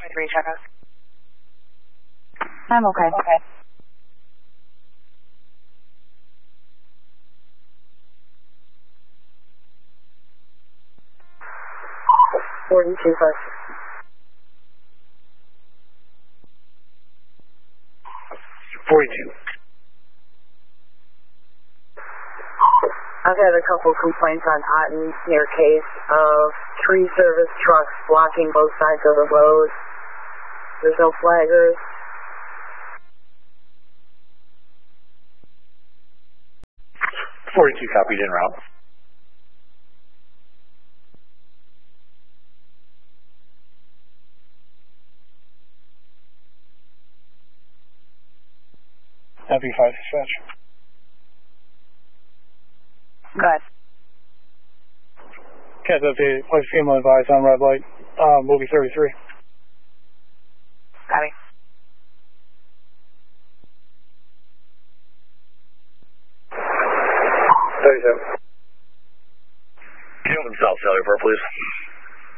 3 checkout. I'm okay. Okay. $42.5. I've had a couple complaints on Otten near Case of tree service trucks blocking both sides of the road. There's no flaggers. Copied en route. FE5 dispatch. Go ahead. Cat update, place female advised on red light, movie 33. Copy. Can you open South Cellular, please?